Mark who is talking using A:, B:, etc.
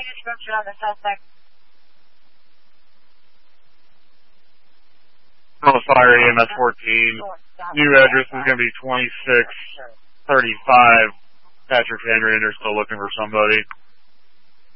A: a description on the suspect.
B: Oh, fire EMS 14. New address is going to be 2635 Patrick Henry, and they're still looking for somebody.